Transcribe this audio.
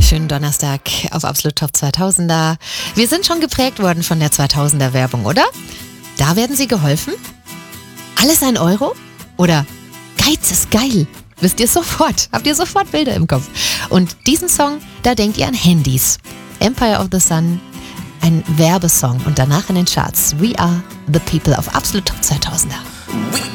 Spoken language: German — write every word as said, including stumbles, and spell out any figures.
Schönen Donnerstag auf Absolut Top zweitausender. Wir sind schon geprägt worden von der zweitausender Werbung, oder? Da werden Sie geholfen? Alles ein Euro? Oder Geiz ist geil? Wisst ihr sofort, habt ihr sofort Bilder im Kopf. Und diesen Song, da denkt ihr an Handys. Empire of the Sun, ein Werbesong und danach in den Charts. We are the people auf Absolut Top zweitausender.